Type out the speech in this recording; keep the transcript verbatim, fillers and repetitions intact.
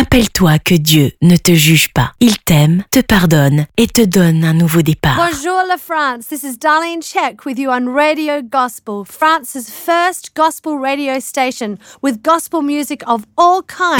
Rappelle-toi que Dieu ne te juge pas. Il t'aime, te pardonne et te donne un nouveau départ. Bonjour la France, this is Darlene Check with you on Radio Gospel, France's first gospel radio station with gospel music of all kinds.